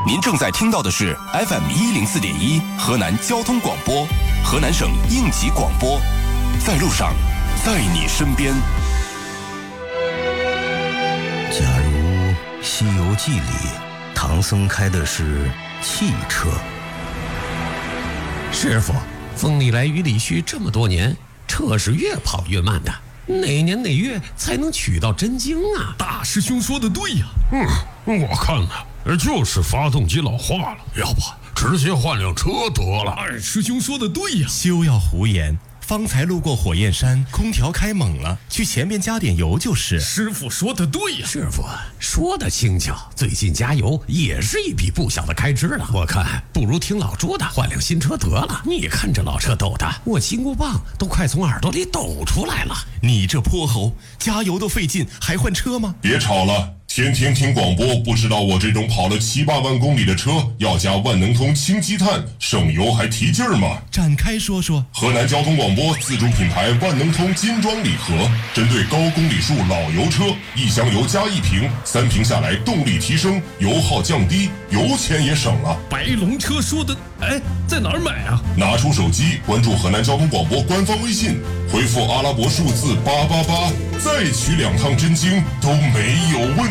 您正在听到的是 FM104.1 河南交通广播，河南省应急广播，在路上，在你身边。 假如《西游记》里唐僧开的是汽车， 师傅，风里来雨里去这么多年，车是越跑越慢的，哪年哪月才能取到真经啊？ 大师兄说的对呀。我看呢，就是发动机老化了，要不直接换辆车得了。二师兄说的对呀。 休要胡言，方才路过火焰山，空调开猛了，去前面加点油就是。 师傅说的对呀。 师傅说的轻巧，最近加油也是一笔不小的开支了。我看不如听老朱的，换辆新车得了。你看这老车抖的，我金箍棒都快从耳朵里抖出来了。 你这泼猴，加油都费劲，还换车吗？ 别吵了，天天听广播，不知道我这种跑了7、8万公里的车要加万能通氢积碳，省油还提劲儿吗？ 展开说说。 河南交通广播自主品牌万能通金装礼盒，针对高公里数老油车，1箱油加1瓶，3瓶下来动力提升，油耗降低，油钱也省了。 白龙车说的，在哪儿买啊？ 拿出手机关注河南交通广播官方微信，回复阿拉伯数字888，再取2趟真经都没有问题。